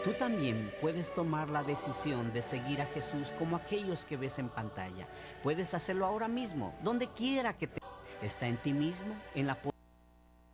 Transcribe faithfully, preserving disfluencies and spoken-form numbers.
Tú también puedes tomar la decisión de seguir a Jesús como aquellos que ves en pantalla. Puedes hacerlo ahora mismo, donde quiera que te... Está en ti mismo, en la